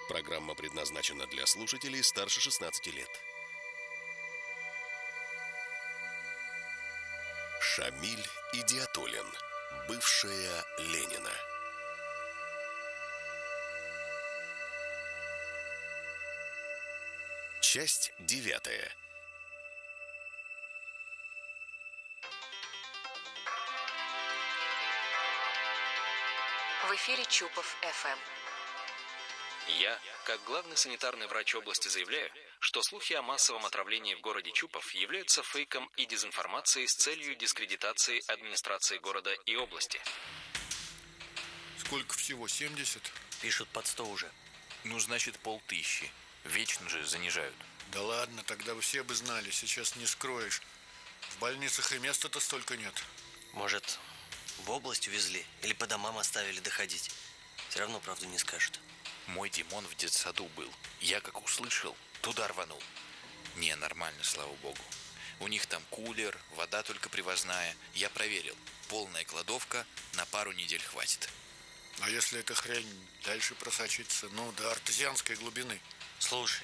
Программа предназначена для слушателей старше 16 лет. Шамиль Идиатуллин. Бывшая Ленина. Часть 9. В эфире Чупов ФМ. Я, как главный санитарный врач области, заявляю, что слухи о массовом отравлении в городе Чупов являются фейком и дезинформацией с целью дискредитации администрации города и области. Сколько всего? 70? Пишут под 100 уже. Ну, значит, 500. Вечно же занижают. Да ладно, тогда вы все бы знали, сейчас не скроешь. В больницах и места-то столько нет. Может, в область увезли или по домам оставили доходить. Все равно правду не скажут. Мой Димон в детсаду был. Я как услышал, туда рванул. Не, нормально, слава богу. У них там кулер, вода только привозная. Я проверил. Полная кладовка, на пару недель хватит. А если эта хрень дальше просочится, до артезианской глубины? Слушай,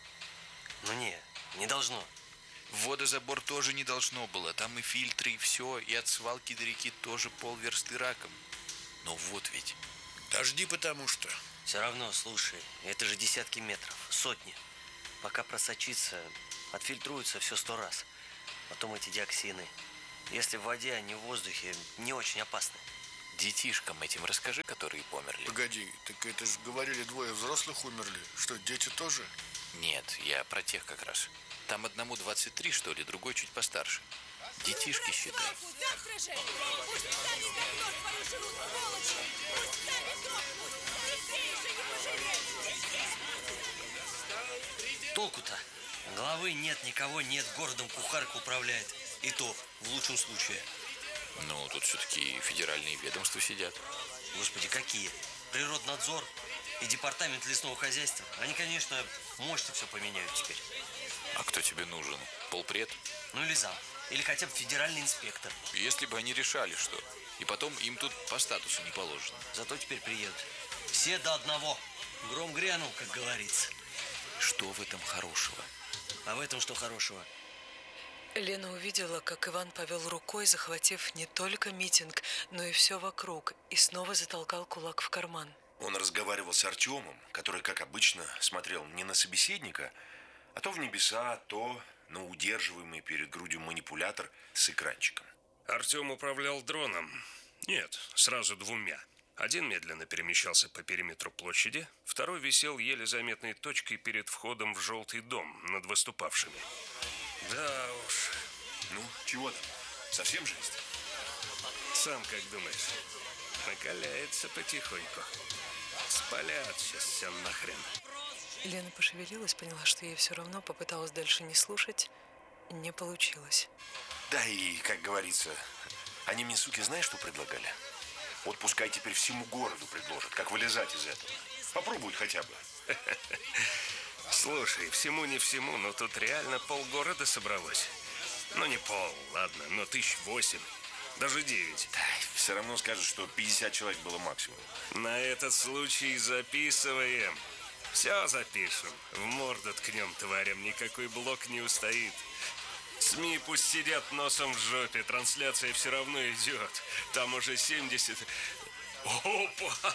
не должно. Водозабор тоже не должно было. Там и фильтры, и все. И от свалки до реки тоже полверсты раком. Но вот ведь. Дожди потому что. Все равно, слушай, это же десятки метров, сотни. Пока просочится, отфильтруется все 100 раз. Потом эти диоксины. Если в воде, а не в воздухе, не очень опасны. Детишкам этим расскажи, которые померли. Погоди, так это же говорили, 2 взрослых умерли. Что, дети тоже? Нет, я про тех как раз. Там одному 23, что ли, другой чуть постарше. Детишки, считай. Толку-то? Главы нет, никого нет, городом кухарка управляет. И то в лучшем случае. Ну, тут все-таки федеральные ведомства сидят. Господи, какие? Природнадзор и департамент лесного хозяйства. Они, конечно, мощно все поменяют теперь. А кто тебе нужен? Полпред? Ну или зам. Или хотя бы федеральный инспектор. Если бы они решали, что. И потом им тут по статусу не положено. Зато теперь приедут. Все до одного. Гром грянул, как говорится. Что в этом хорошего? А в этом что хорошего? Лена увидела, как Иван повел рукой, захватив не только митинг, но и все вокруг, и снова затолкал кулак в карман. Он разговаривал с Артемом, который, как обычно, смотрел не на собеседника, а то в небеса, то на удерживаемый перед грудью манипулятор с экранчиком. Артем управлял дроном. Нет, сразу 2. Один медленно перемещался по периметру площади, второй висел еле заметной точкой перед входом в желтый дом над выступавшими. Да уж. Ну, чего там? Совсем жесть? Сам как думаешь? Накаляется потихоньку. Спалят сейчас все нахрен. Лена пошевелилась, поняла, что ей все равно, попыталась дальше не слушать. Не получилось. Да и, как говорится, они мне, суки, знаешь, что предлагали? Вот пускай теперь всему городу предложат, как вылезать из этого. Попробуют хотя бы. Слушай, всему не всему, но тут реально полгорода собралось. Ну не пол, ладно, но 8 000. Даже 9. Да, все равно скажут, что 50 человек было максимум. На этот случай записываем. Все запишем. В морду ткнем тварям, никакой блок не устоит. СМИ пусть сидят носом в жопе, трансляция все равно идет. Там уже 70... Опа!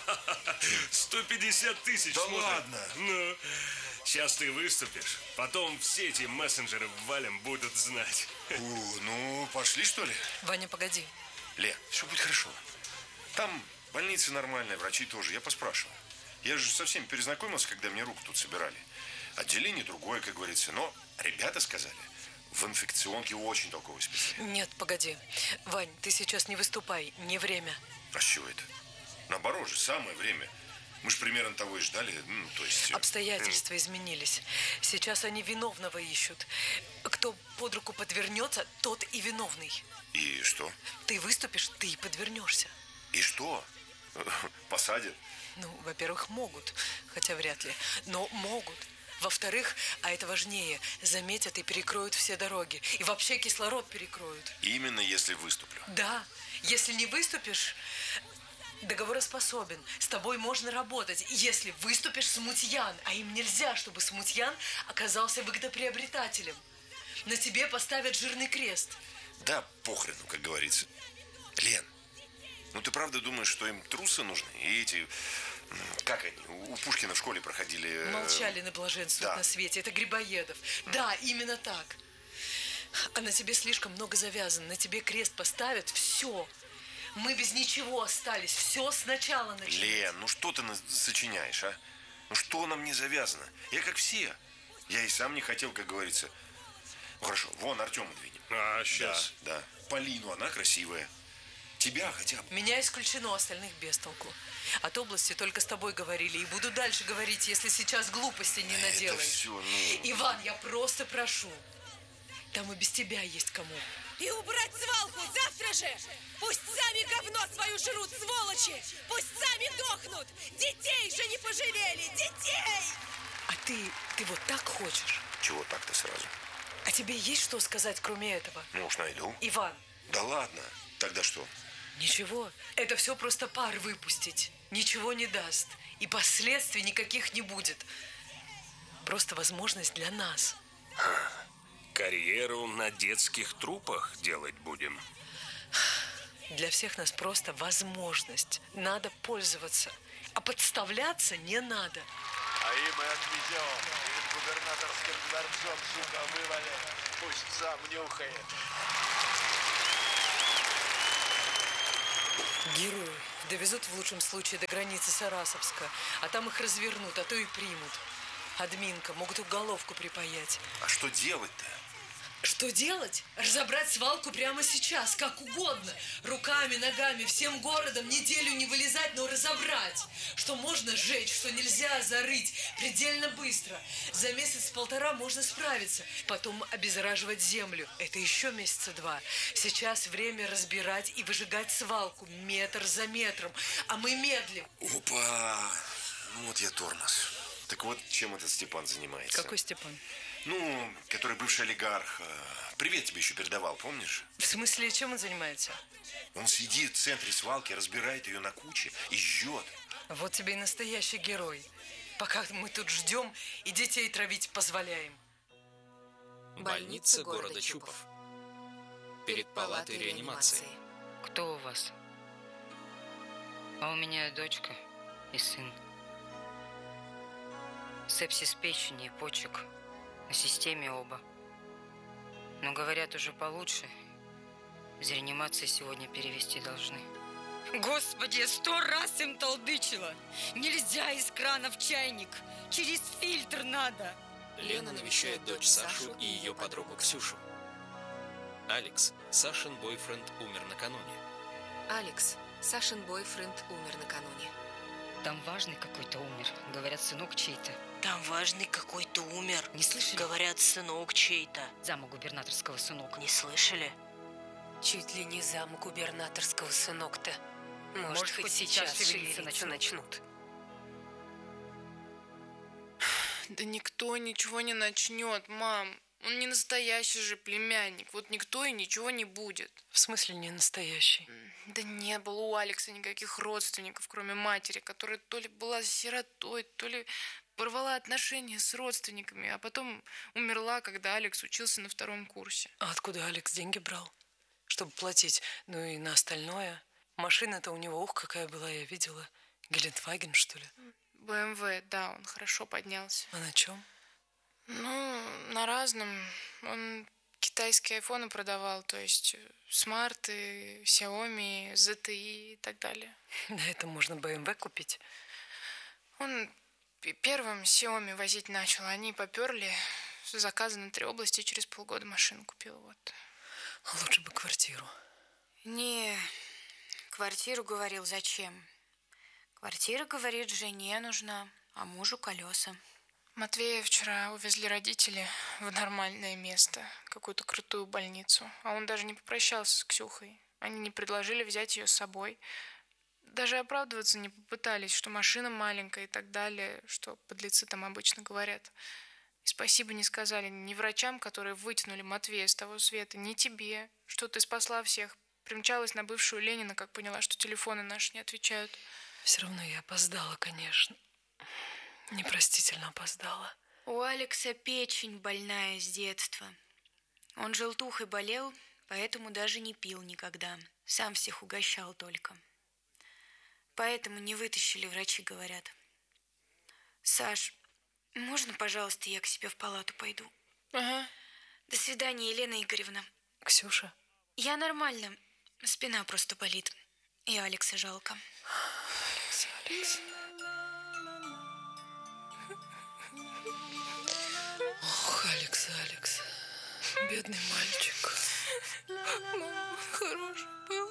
150 тысяч да смотрят. Ладно. Ну, сейчас ты выступишь, потом все эти мессенджеры валим будут знать. Ну, пошли, что ли? Ваня, погоди. Лен, все будет хорошо. Там больница нормальная, врачи тоже, я поспрашивал. Я же со всеми перезнакомился, когда мне руку тут собирали. Отделение другое, как говорится, но ребята сказали, в инфекционке очень толковый специалист. Нет, погоди. Вань, ты сейчас не выступай, не время. А с чего это? Наоборот же, самое время. Мы же примерно того и ждали, то есть... Обстоятельства изменились. Сейчас они виновного ищут. Кто под руку подвернется, тот и виновный. И что? Ты выступишь, ты и подвернешься. И что? Посадят? Ну, во-первых, могут, хотя вряд ли, но могут. Во-вторых, а это важнее, заметят и перекроют все дороги. И вообще кислород перекроют. Именно если выступлю. Да, если не выступишь, договороспособен. С тобой можно работать, если выступишь смутьян. А им нельзя, чтобы смутьян оказался выгодоприобретателем. На тебе поставят жирный крест. Да, похрену, как говорится. Лен, ну ты правда думаешь, что им трусы нужны? И эти, как они, у Пушкина в школе проходили... Молчали на блаженствует да. на свете. Это Грибоедов. Да, именно так. А на тебе слишком много завязано. На тебе крест поставят. Все. Мы без ничего остались. Все сначала начнем. Лен, ну что ты сочиняешь, а? Ну что нам не завязано? Я как все. Я и сам не хотел, как говорится. Ну хорошо, вон Артема двинем. А, сейчас. Да. Полину, она красивая. Тебя хотя бы. Меня исключено, остальных без толку. От области только с тобой говорили. И буду дальше говорить, если сейчас глупости не наделаешь. Это все, ну... Иван, я просто прошу. Там и без тебя есть кому. И убрать свалку завтра же! Пусть сами говно свою жрут, сволочи! Пусть сами дохнут! Детей же не пожалели! Детей! А ты вот так хочешь? Чего так-то сразу? А тебе есть что сказать, кроме этого? Ну уж найду. Иван. Да ладно. Тогда что? Ничего. Это все просто пар выпустить. Ничего не даст. И последствий никаких не будет. Просто возможность для нас. Карьеру на детских трупах делать будем. Для всех нас просто возможность. Надо пользоваться. А подставляться не надо. А и мы отвезем. Перед губернаторским дворцом, сука, вывали. Пусть сам нюхает. Герои довезут в лучшем случае до границы Сарасовска, а там их развернут, а то и примут. Админка, могут уголовку припаять. А что делать-то? Что делать? Разобрать свалку прямо сейчас, как угодно. Руками, ногами, всем городом неделю не вылезать, но разобрать. Что можно сжечь, что нельзя зарыть. Предельно быстро. За месяц-полтора можно справиться. Потом обеззараживать землю. Это еще месяца 2. Сейчас время разбирать и выжигать свалку метр за метром. А мы медлим. Опа! Ну вот я тормоз. Так вот, чем этот Степан занимается? Какой Степан? Ну, который бывший олигарх. Привет тебе еще передавал, помнишь? В смысле, чем он занимается? Он сидит в центре свалки, разбирает ее на куче и жжет. Вот тебе и настоящий герой. Пока мы тут ждем и детей травить позволяем. Больница города Чупов. Перед палатой реанимации. Кто у вас? А у меня дочка и сын. Сепсис печени и почек. На системе оба. Но говорят, уже получше. Из реанимации сегодня перевести должны. Господи, 100 раз им толдычила. Нельзя из крана в чайник. Через фильтр надо. Лена навещает дочь Сашу и ее подругу Ксюшу. Алекс, Сашин бойфренд, умер накануне. Алекс, Сашин бойфренд, умер накануне. Там важный какой-то умер. Говорят, сынок чей-то. Там важный какой-то умер. Не слышали? Говорят, сынок чей-то. Зама губернаторского сынок. Не слышали? Чуть ли не зам губернаторского сынок-то. Может, хоть сейчас шевелиться начнут. Да никто ничего не начнет, мам. Он не настоящий же племянник. Вот никто и ничего не будет. В смысле не настоящий? Да не было у Алекса никаких родственников, кроме матери, которая то ли была сиротой, то ли порвала отношения с родственниками, а потом умерла, когда Алекс учился на 2 курсе. А откуда Алекс деньги брал? Чтобы платить, ну и на остальное. Машина-то у него, ух, какая была, я видела. Гелендваген, что ли? БМВ, да, он хорошо поднялся. А на чем? Ну, на разном. Он китайские айфоны продавал, то есть смарты, Xiaomi, ZTE и так далее. На этом можно BMW купить. Он первым Xiaomi возить начал, они поперли. Заказы на 3 области, через полгода машину купил. Вот. Лучше бы квартиру. Не, квартиру, говорил, зачем? Квартира, говорит, жене нужна, а мужу колеса. Матвея вчера увезли родители в нормальное место, какую-то крутую больницу. А он даже не попрощался с Ксюхой. Они не предложили взять ее с собой. Даже оправдываться не попытались, что машина маленькая и так далее, что подлецы там обычно говорят. И спасибо не сказали ни врачам, которые вытянули Матвея с того света, ни тебе, что ты спасла всех. Примчалась на бывшую Ленина, как поняла, что телефоны наши не отвечают. Все равно я опоздала, конечно. Непростительно опоздала. У Алекса печень больная с детства. Он желтухой болел, поэтому даже не пил никогда. Сам всех угощал только. Поэтому не вытащили, врачи говорят. Саш, можно, пожалуйста, я к себе в палату пойду? Ага. До свидания, Елена Игоревна. Ксюша? Я нормально. Спина просто болит. И Алекса жалко. Алекс. Ох, Алекс. Бедный мальчик. Мама, хороший был.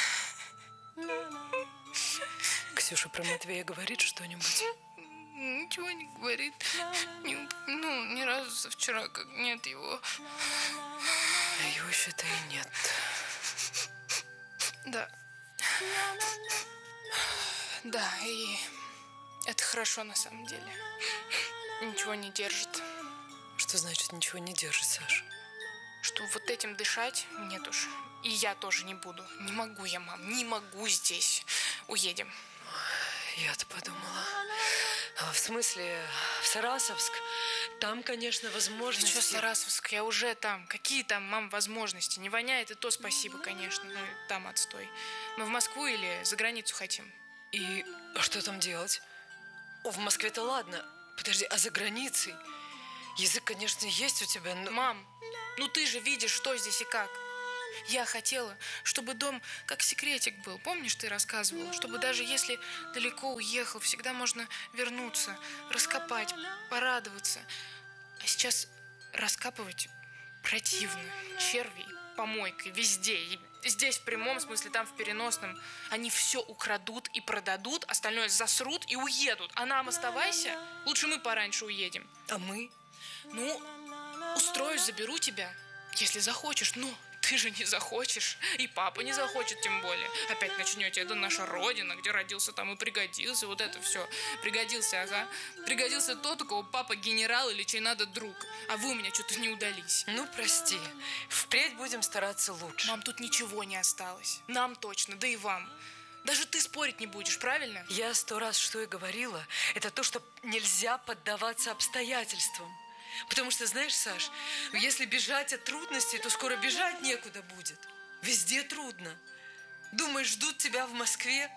Ксюша про Матвея говорит что-нибудь? Ничего не говорит. Ни разу со вчера, как нет его. Его считай нет. Да. Да, и это хорошо на самом деле. Ничего не держит. Что значит ничего не держит, Саша? Что вот этим дышать нет уж. И я тоже не буду. Не могу я, мам, не могу здесь. Уедем. Я-то подумала. В смысле, в Сарасовск? Там, конечно, возможности... Что Сарасовск? Я уже там. Какие там, мам, возможности? Не воняет, и то спасибо, конечно. Ну, там отстой. Мы в Москву или за границу хотим? И что там делать? В Москве-то ладно. Подожди, а за границей? Язык, конечно, есть у тебя, но... Мам, ну ты же видишь, что здесь и как. Я хотела, чтобы дом как секретик был. Помнишь, ты рассказывала? Чтобы даже если далеко уехал, всегда можно вернуться, раскопать, порадоваться. А сейчас раскапывать противно. Черви, помойкой, везде. И здесь в прямом смысле, там в переносном. Они все украдут и продадут, остальное засрут и уедут. А нам оставайся. Лучше мы пораньше уедем. А мы? Ну, устроюсь, заберу тебя, если захочешь. Ну, ты же не захочешь. И папа не захочет, тем более. Опять начнете. Это наша родина, где родился, там и пригодился. Вот это все. Пригодился, ага. Пригодился тот, у кого папа генерал или чей надо друг. А вы у меня что-то не удались. Ну, прости. Впредь будем стараться лучше. Мам, тут ничего не осталось. Нам точно, да и вам. Даже ты спорить не будешь, правильно? Я 100 раз что и говорила. Это то, что нельзя поддаваться обстоятельствам. Потому что, знаешь, Саш, если бежать от трудностей, то скоро бежать некуда будет. Везде трудно. Думаешь, ждут тебя в Москве?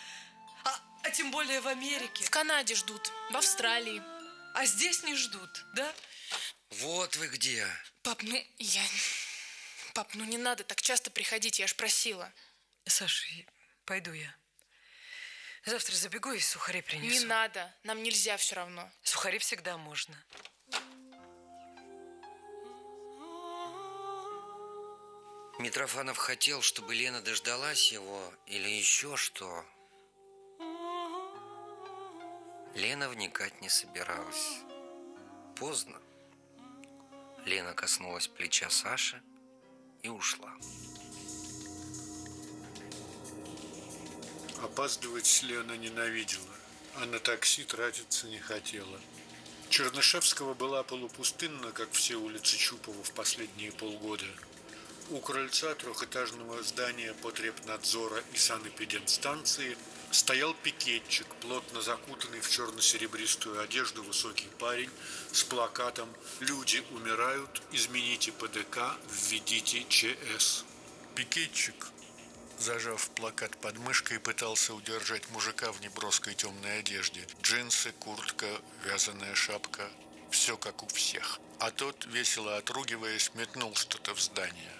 А тем более в Америке. В Канаде ждут, в Австралии. А здесь не ждут, да? Вот вы где. Пап, Пап, не надо так часто приходить, я ж просила. Саш, пойду я. Завтра забегу и сухари принесу. Не надо, нам нельзя все равно. Сухари всегда можно. Митрофанов хотел, чтобы Лена дождалась его или еще что. Лена вникать не собиралась. Поздно. Лена коснулась плеча Саши и ушла. Опаздывать Лена ненавидела, а на такси тратиться не хотела. Чернышевского была полупустынна, как все улицы Чупова в последние полгода. У крыльца трехэтажного здания потребнадзора и санэпидемстанции стоял пикетчик, плотно закутанный в черно-серебристую одежду высокий парень с плакатом «Люди умирают, измените ПДК, введите ЧС». Пикетчик, зажав плакат под мышкой, пытался удержать мужика в неброской темной одежде. Джинсы, куртка, вязаная шапка – все как у всех. А тот, весело отругиваясь, метнул что-то в здание.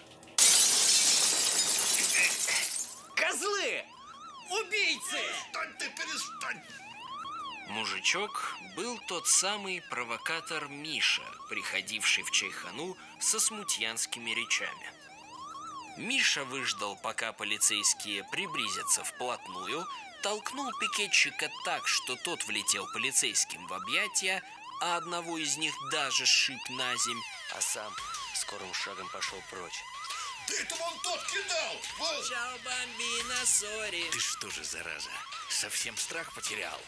Козлы! Убийцы! Перестань ты, перестань! Мужичок был тот самый провокатор Миша, приходивший в чайхану со смутьянскими речами. Миша выждал, пока полицейские приблизятся вплотную, толкнул пикетчика так, что тот влетел полицейским в объятия, а одного из них даже сшиб на земь, а сам скорым шагом пошел прочь. Да это вон тот кидал! Вон! Чао, бамбина, сори! Ты что же, зараза, совсем страх потерял?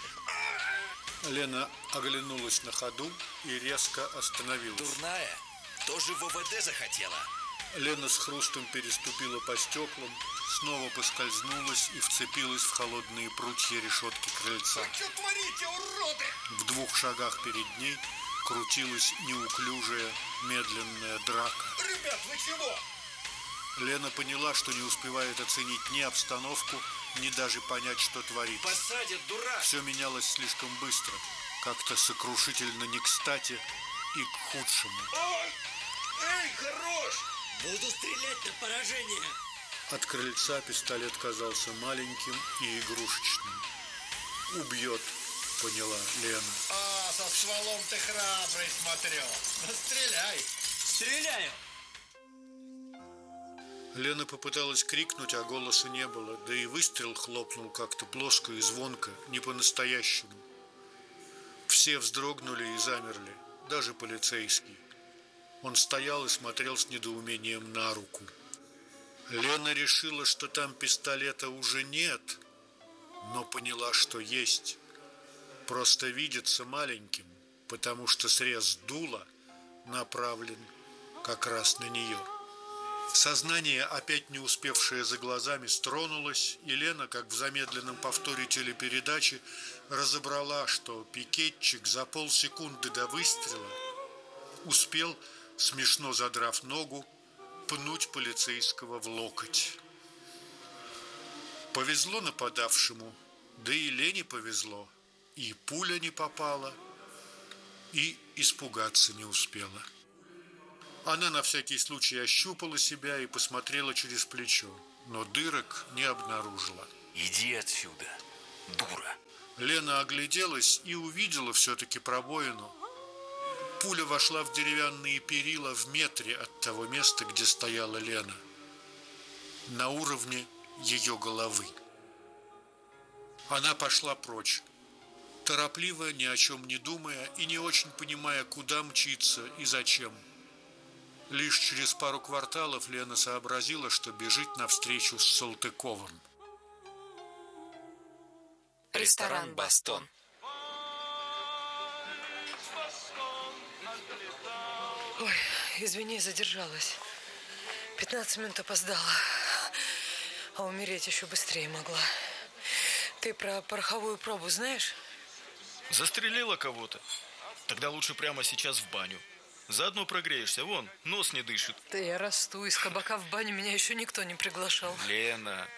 Лена оглянулась на ходу и резко остановилась. Дурная? Тоже в ОВД захотела? Лена с хрустом переступила по стеклам, снова поскользнулась и вцепилась в холодные прутья решетки крыльца. Вы что творите, уроды? В 2 шагах перед ней крутилась неуклюжая, медленная драка. Ребят, вы чего? Лена поняла, что не успевает оценить ни обстановку, ни даже понять, что творится. Посадят, дурак! Все менялось слишком быстро, как-то сокрушительно не кстати и к худшему. Ой! Эй, хорош! Буду стрелять на поражение. От крыльца пистолет казался маленьким и игрушечным. «Убьет», — поняла Лена. А, со стволом ты храбрый, смотрю. Ну, стреляй! Стреляю! Лена попыталась крикнуть, а голоса не было, да и выстрел хлопнул как-то плоско и звонко, не по-настоящему. Все вздрогнули и замерли, даже полицейский. Он стоял и смотрел с недоумением на руку. Лена решила, что там пистолета уже нет, но поняла, что есть. Просто видится маленьким, потому что срез дула направлен как раз на нее. Сознание, опять не успевшее за глазами, стронулось, и Лена, как в замедленном повторе телепередачи, разобрала, что пикетчик за полсекунды до выстрела успел, смешно задрав ногу, пнуть полицейского в локоть. Повезло нападавшему, да и Лене повезло. И пуля не попала, и испугаться не успела. Она на всякий случай ощупала себя и посмотрела через плечо, но дырок не обнаружила. Иди отсюда, дура. Лена огляделась и увидела все-таки пробоину. Пуля вошла в деревянные перила в метре от того места, где стояла Лена, на уровне ее головы. Она пошла прочь, торопливо, ни о чем не думая и не очень понимая, куда мчиться и зачем. Лишь через пару кварталов Лена сообразила, что бежит навстречу с Салтыковым. Ресторан «Бастон». Ой, извини, задержалась. 15 минут опоздала. А умереть еще быстрее могла. Ты про пороховую пробу знаешь? Застрелила кого-то? Тогда лучше прямо сейчас в баню. Заодно прогреешься. Вон, нос не дышит. Да я расту. Из кабака в баню меня еще никто не приглашал. Лена,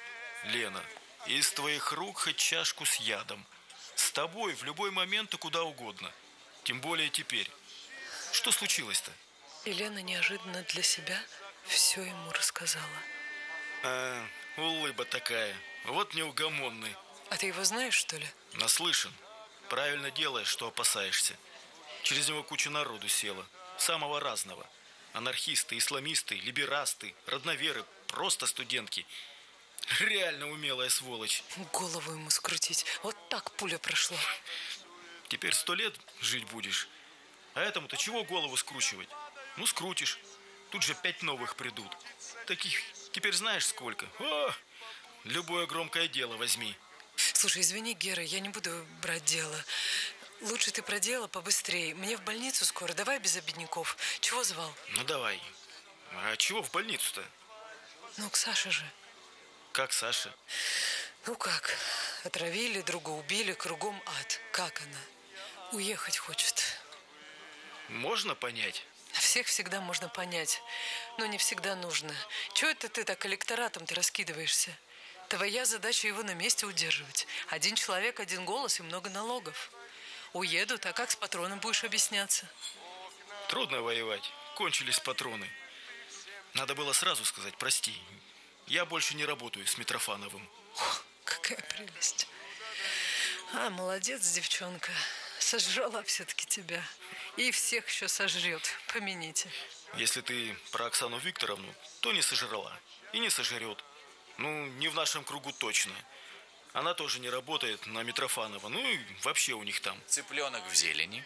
из твоих рук хоть чашку с ядом. С тобой в любой момент и куда угодно. Тем более теперь. Что случилось-то? Елена неожиданно для себя все ему рассказала. Улыба такая. Вот неугомонный. А ты его знаешь, что ли? Наслышан. Правильно делаешь, что опасаешься. Через него куча народу села. Самого разного. Анархисты, исламисты, либерасты, родноверы, просто студентки. Реально умелая сволочь. Голову ему скрутить. Вот так пуля прошла. Теперь 100 лет жить будешь. А этому-то чего голову скручивать? Ну, скрутишь. Тут же 5 новых придут. Таких теперь знаешь сколько? О, любое громкое дело возьми. Слушай, извини, Гера, я не буду брать дело. Лучше ты про дело побыстрее. Мне в больницу скоро. Давай без обедняков. Чего звал? Ну, давай. А чего в больницу-то? Ну, к Саше же. Как Саша? Ну, как? Отравили, друга убили, кругом ад. Как она? Уехать хочет. Можно понять? Всех всегда можно понять. Но не всегда нужно. Чего это ты так электоратом-то раскидываешься? Твоя задача его на месте удерживать. 1 человек, 1 голос и много налогов. Уедут, а как с патроном будешь объясняться? Трудно воевать. Кончились патроны. Надо было сразу сказать прости. Я больше не работаю с Митрофановым. Какая прелесть. Молодец, девчонка. Сожрала все-таки тебя. И всех еще сожрет. Помяните. Если ты про Оксану Викторовну, то не сожрала. И не сожрет. Ну, не в нашем кругу точно. Она тоже не работает на Митрофанова. Ну и вообще у них там. Цыпленок в зелени.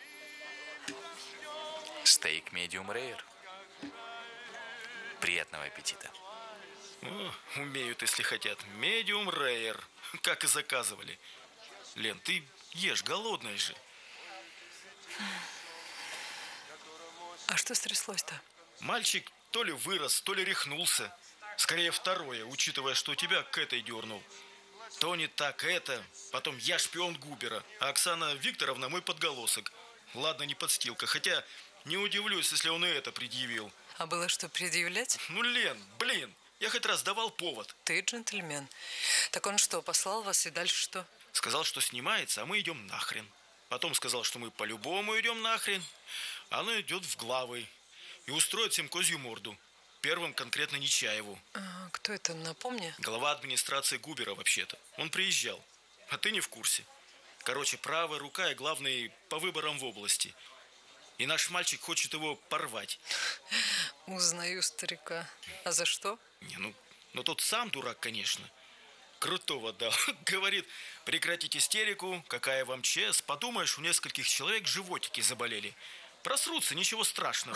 Стейк медиум рейр. Приятного аппетита. О, умеют, если хотят. Медиум рейр. Как и заказывали. Лен, ты ешь, голодная же. А что стряслось-то? Мальчик то ли вырос, то ли рехнулся. Скорее второе, учитывая, что тебя к этой дернул. То не так это, потом я шпион Губера, а Оксана Викторовна мой подголосок. Ладно, не подстилка, хотя не удивлюсь, если он и это предъявил. А было что предъявлять? Ну, Лен, блин, я хоть раз давал повод. Ты джентльмен. Так он что, послал вас и дальше что? Сказал, что снимается, а мы идем нахрен. Потом сказал, что мы по-любому идем нахрен. А оно идет в главы и устроит всем козью морду. Первым конкретно Нечаеву. А кто это, напомни? Глава администрации Губера, вообще-то. Он приезжал. А ты не в курсе. Короче, правая рука и главный по выборам в области. И наш мальчик хочет его порвать. Узнаю старика. А за что? Не, ну тот сам дурак, конечно. Крутого дал. Говорит, прекратить истерику, какая вам честь. Подумаешь, у нескольких человек животики заболели. Просрутся, ничего страшного.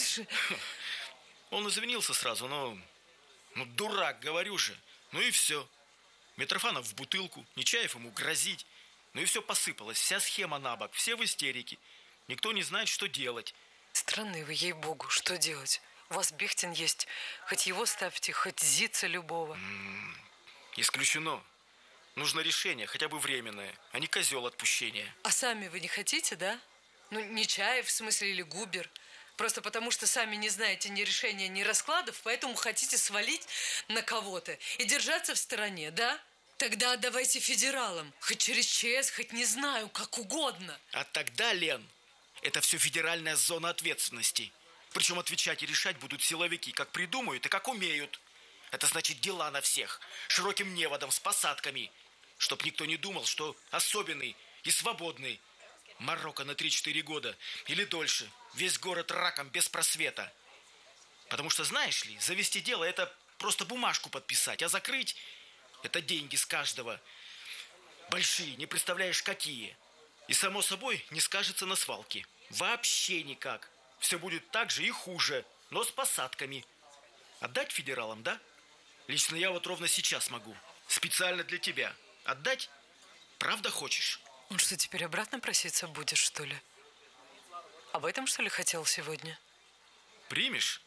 Он извинился сразу, но... Ну, дурак, говорю же. Ну и все. Митрофанов в бутылку, Нечаев ему грозить. Ну и все посыпалось, вся схема на бок, все в истерике. Никто не знает, что делать. Странные вы, ей-богу, что делать? У вас Бехтин есть. Хоть его ставьте, хоть Зица любого. Исключено. Нужно решение, хотя бы временное, а не козел отпущения. А сами вы не хотите, да? Ну, Нечаев, в смысле, или Губер. Просто потому, что сами не знаете ни решения, ни раскладов, поэтому хотите свалить на кого-то и держаться в стороне, да? Тогда отдавайте федералам. Хоть через ЧС, хоть не знаю, как угодно. А тогда, Лен, это все федеральная зона ответственности. Причем отвечать и решать будут силовики, как придумают и как умеют. Это значит дела на всех, широким неводом, с посадками. Чтоб никто не думал, что особенный и свободный. Марокко на 3-4 года или дольше. Весь город раком без просвета. Потому что, знаешь ли, завести дело – это просто бумажку подписать, а закрыть – это деньги с каждого. Большие, не представляешь, какие. И, само собой, не скажется на свалке. Вообще никак. Все будет так же и хуже, но с посадками. Отдать федералам, да? Лично я вот ровно сейчас могу. Специально для тебя. Отдать? Правда хочешь? Он что, теперь обратно проситься будешь, что ли? Об этом, что ли, хотел сегодня? Примешь?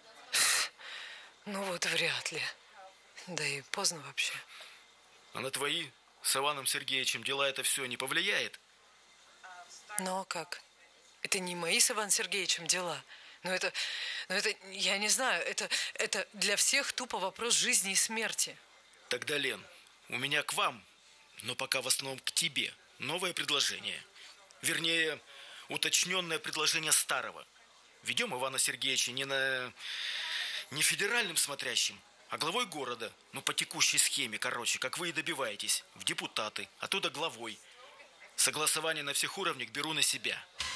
Ну вот, вряд ли. Да и поздно вообще. А на твои с Иваном Сергеевичем дела это все не повлияет? Ну, а как? Это не мои с Иваном Сергеевичем дела. Но это, я не знаю, это для всех тупо вопрос жизни и смерти. Тогда, Лен, у меня к вам, но пока в основном к тебе, новое предложение. Вернее, уточненное предложение старого. Ведем Ивана Сергеевича не федеральным смотрящим, а главой города. Ну, по текущей схеме, короче, как вы и добиваетесь. В депутаты, оттуда главой. Согласование на всех уровнях беру на себя.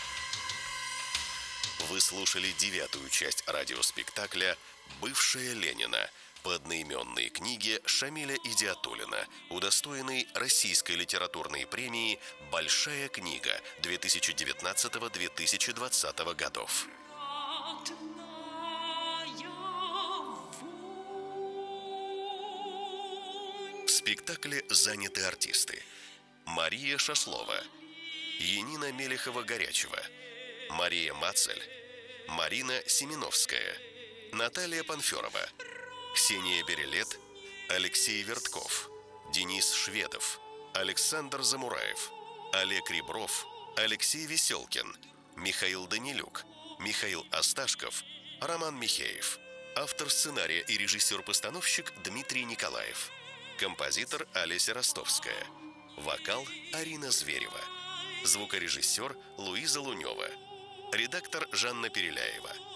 Вы слушали 9-ю часть радиоспектакля «Бывшая Ленина» по одноименной книге Шамиля Идиатуллина, удостоенной Российской литературной премии «Большая книга» 2019-2020 годов. В спектакле заняты артисты: Мария Шашлова, Янина Мелехова-Горячева, Мария Мацель, Марина Семеновская, Наталья Панферова, Ксения Берелет, Алексей Вертков, Денис Шведов, Александр Замураев, Олег Ребров, Алексей Веселкин, Михаил Данилюк, Михаил Асташков, Роман Михеев. Автор сценария и режиссер-постановщик Дмитрий Николаев. Композитор Олеся Ростовская. Вокал Арина Зверева. Звукорежиссер Луиза Лунева. Редактор Жанна Переляева.